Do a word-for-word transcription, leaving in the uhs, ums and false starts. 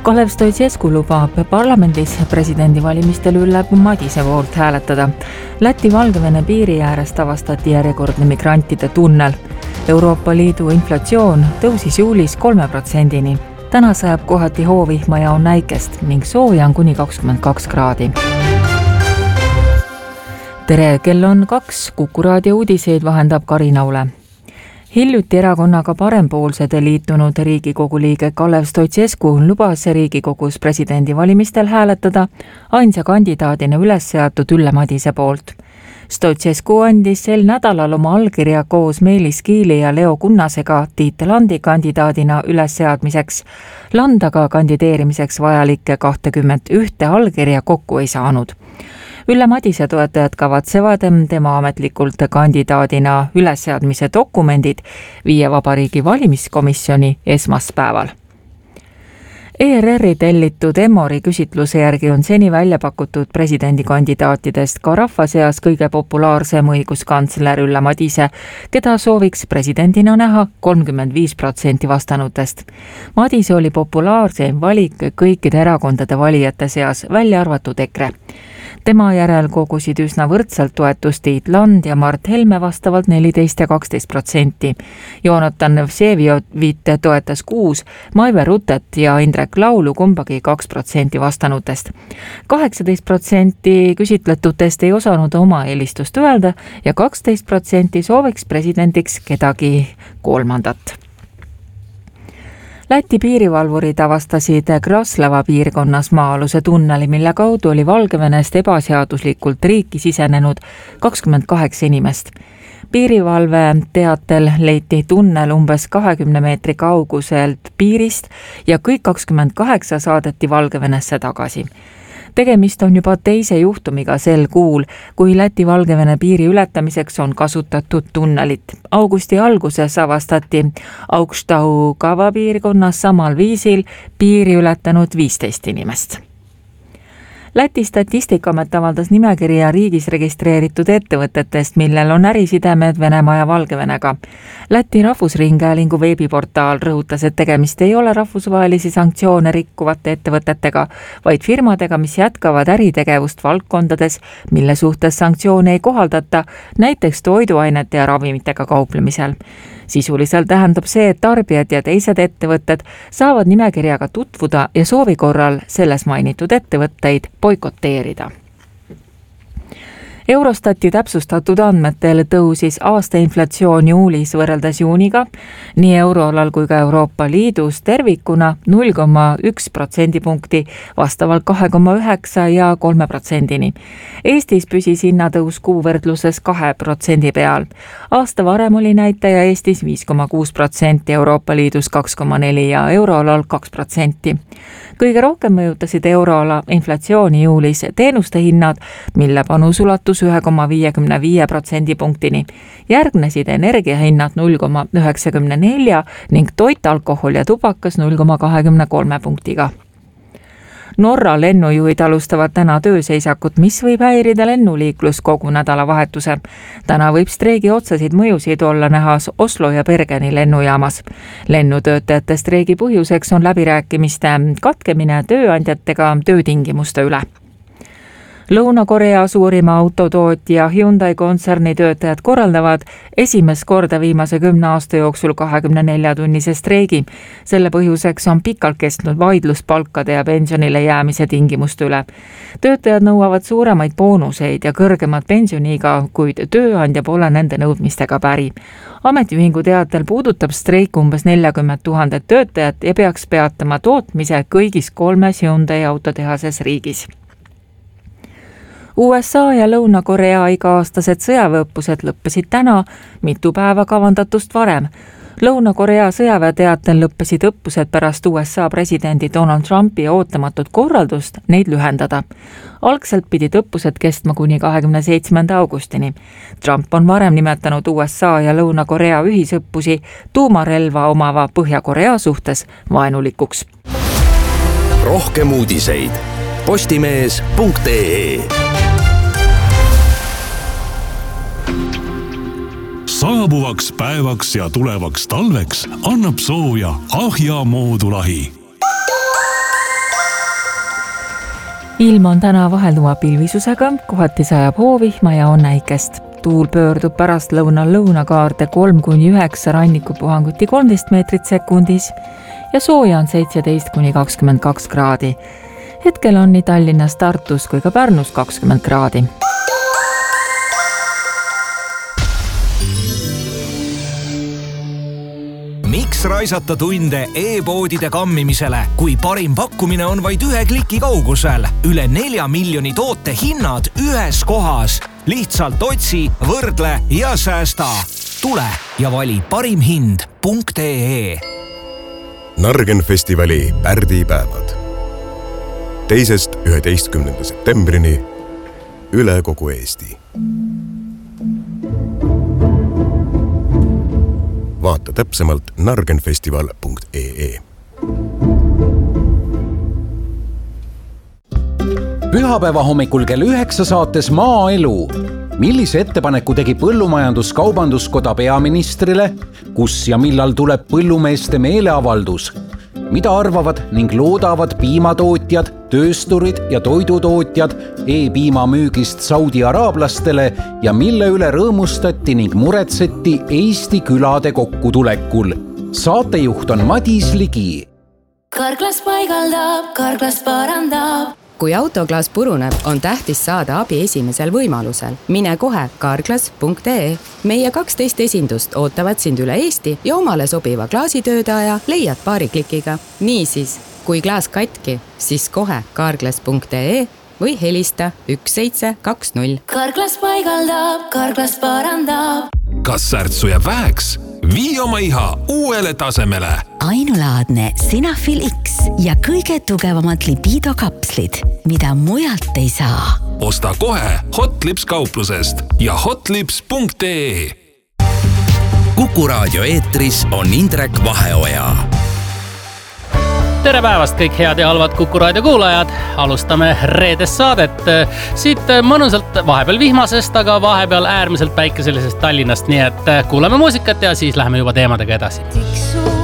Kalev Stoicescu lubab parlamendis presidendivalimistel Ülle Madise poolt hääletada. Läti-Valgevene piiri äärest avastati järjekordne migrantide tunnel. Euroopa Liidu inflatsioon tõusis juulis kolme protsendini. Täna sajab kohati hoovihma ja on näikest ning sooja on kuni kakskümmend kaks kraadi. Tere, kell on kaks, Kuku raadio uudiseid vahendab Karina Ule. Hiljuti erakonnaga parempoolsed liitunud Riigikogu liige Kalev Stoicescu lubas Riigikogus presidendivalimistel hääletada ainsa kandidaadina üles seatud Ülle Madise poolt. Stoicescu andis sel nädalal oma allkirja koos Meelis Kiili ja Leo Kunnasega Tiit Landi kandidaadina üles seadmiseks. Land aga kandideerimiseks vajalikke kakskümmend üks allkirja kokku ei saanud. Ülle Madise toetajad kavatsevad tema ametlikult kandidaadina ülesseadmise dokumendid viia Vabariigi valimiskomisjoni esmaspäeval. E R R-i tellitud Emmori küsitluse järgi on seni välja pakutud presidendikandidaatidest ka rahva seas kõige populaarsem õiguskantsler Ülle Madise, keda sooviks presidendina näha kolmkümmend viis protsenti vastanutest. Madise oli populaarseim valik kõikide erakondade valijate seas, välja arvatud EKRE. Tema järel kogusid üsna võrdselt toetust Tiit Land ja Mart Helme vastavalt neliteist ja kaksteist protsenti. Jonatan Vseviovit toetas kuus, Maive Rutet ja Indrek Laulu kumbagi kaks protsenti vastanutest. kaheksateist protsenti küsitletutest ei osanud oma eelistust öelda ja kaksteist protsenti sooviks presidendiks kedagi kolmandat. Läti piirivalvurid avastasid Kraslava piirkonnas maa-aluse tunneli, mille kaudu oli Valgevenest ebaseaduslikult riiki sisenenud kakskümmend kaheksa inimest. Piirivalve teatel leiti tunnel umbes kahekümne meetri kauguselt piirist ja kõik kakskümmend kaheksa saadeti Valgevenesse tagasi. Tegemist on juba teise juhtumiga sel kuul, kui Läti-Valgevene piiri ületamiseks on kasutatud tunnelit. Augusti alguses avastati Augstau kava piirkonnas samal viisil piiri ületanud viisteist inimest. Läti Statistikaamet avaldas nimekirja riigis registreeritud ettevõtetest, millel on ärisidemed Venemaa ja Valgevenega. Läti Rahvusringhäälingu veebiportaal rõhutas, et tegemist ei ole rahvusvahelisi sanktsioone rikkuvate ettevõtetega, vaid firmadega, mis jätkavad äritegevust valdkondades, mille suhtes sanktsioone ei kohaldata, näiteks toiduainete ja ravimitega kauplemisel. Sisuliselt tähendab see, et tarbijad ja teised ettevõtted saavad nimekirjaga tutvuda ja soovi korral selles mainitud ettevõtteid boikoteerida. Eurostati täpsustatud andmetel tõusis aasta inflatsioon juulis võrreldes juuniga, nii euroalal kui ka Euroopa Liidus tervikuna null koma üks protsendipunkti vastavalt kahe koma üheksa ja kolme protsendini. Eestis püsis hinnatõus kuuvõrdluses kahe protsendi peal. Aasta varem oli näitaja Eestis viis koma kuus protsenti, Euroopa Liidus kaks koma neli ja euroalal kaks protsenti. Kõige rohkem mõjutasid euroala inflatsiooni juulis teenuste hinnad, mille panus ulatus ühe koma viiekümne viie protsendipunktini. Järgnesid energiahinnad null koma üheksakümne nelja ning toit, alkohol ja tubakas null koma kahekümne kolme punktiga. Norra lennujuhid alustavad täna tööseisakut, mis võib häirida lennuliiklus kogu nädalavahetuse. Täna võib streigi otsesid mõjusid olla näha Oslo ja Bergeni lennujaamas. Lennutöötajate streigi põhjuseks on läbirääkimiste katkemine tööandjatega töötingimuste üle. Lõuna-Korea suurima autotootja Hyundai kontserni töötajad korraldavad esimest korda viimase kümne aasta jooksul kahekümne nelja tunnise streigi. Selle põhjuseks on pikalt kestnud vaidlus palkade ja pensionile jäämise tingimuste üle. Töötajad nõuavad suuremaid boonuseid ja kõrgemat pensioniga, kuid tööandja pole nende nõudmistega päri. Ametiühingu teatel puudutab streik umbes nelikümmend tuhat töötajat ja peaks peatama tootmise kõigis kolmes Hyundai autotehases riigis. U S A ja Lõuna-Korea iga-aastased sõjaväeõppused lõppesid täna, mitu päeva kavandatust varem. Lõuna-Korea sõjaväe teatel lõppesid õppused pärast U S A presidendi Donald Trumpi ootamatut korraldust neid lühendada. Algselt pidid õppused kestma kuni kahekümne seitsmenda augustini. Trump on varem nimetanud U S A ja Lõuna-Korea ühisõppusi tuumarelva omava Põhja-Korea suhtes vaenulikuks. Rohkem uudiseid postimees punkt ee. Saabuvaks päevaks ja tulevaks talveks annab sooja Ahja moodulahi. ilm on täna vahelduva pilvisusega, kohati sajab hoovihma ja on näikest. Tuul pöördub pärastlõunal lõunakaarde kolm kuni üheksa rannikupuhanguti kolmteist meetrit sekundis ja sooja on seitseteist kuni kakskümmend kaks kraadi. Hetkel on nii Tallinnas, Tartus kui ka Pärnus kakskümmend kraadi. Miks raisata tunde e-poodide kammimisele, kui parim pakkumine on vaid ühe kliki kaugusel? Üle nelja miljoni toote hinnad ühes kohas. Lihtsalt otsi, võrdle ja säästa. Tule ja vali parim hind punkt ee. Nargen festivali pärdipäevad. Teisest üheteistkümnenda septembrini üle kogu Eesti. Vaata täpsemalt nargenfestival punkt ee. Pühapäeva hommikul kell üheksa saates Maaelu. Millise ettepaneku tegi Põllumajandus-Kaubanduskoda peaministrile, kus ja millal tuleb põllumeeste meeleavaldus? Mida arvavad ning loodavad piimatootjad, töösturid ja toidutootjad e-piima müügist Saudi araablastele ja mille üle rõõmustati ning muretseti Eesti külade kokkutulekul? Saatejuht on Madis Ligi. Karklas paigaldab, karklas parandab. Kui autoklaas puruneb, on tähtis saada abi esimesel võimalusel. Mine kohe karklas punkt ee. Meie kaksteist esindust ootavad sind üle Eesti ja omale sobiva klaasitöödaja leiad paari klikiga. Niisiis, kui klaas katki, siis kohe karklas punkt ee või helista üks seitse kaks null. Karklas paigaldab, karklas parandab. Kas särtsu jääb väheks? Vii oma iha uuele tasemele. Ainulaadne Sinafil X ja kõige tugevamad libido kapslid, mida mujalt ei saa. Osta kohe Hotlips kauplusest ja hotlips punkt ee. Kuku Raadio eetris on Indrek Vaheoja. Tere päevast kõik head ja halvad Kuku Raadio kuulajad. Alustame reedest saadet. Siit mõnusalt vahepeal vihmasest, aga vahepeal äärmiselt päikeselisest Tallinnast. Nii et kuulame muusikat ja siis läheme juba teemadega edasi.